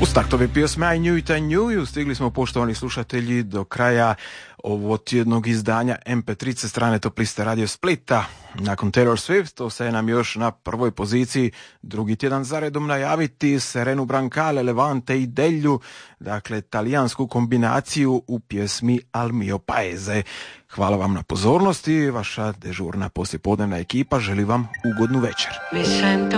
Uz taktove pjesme I Knew It, I Knew You stigli smo, poštovani slušatelji, do kraja ovog tjednog izdanja MP3 strane Top liste Radio Splita. Nakon Taylor Swift ostaje nam još na prvoj poziciji drugi tjedan zaredom najaviti Serenu Brancale, Levante i Delju, dakle talijansku kombinaciju u pjesmi Al mio paese. Hvala vam na pozornosti, vaša dežurna poslijepodnevna ekipa želi vam ugodnu večer.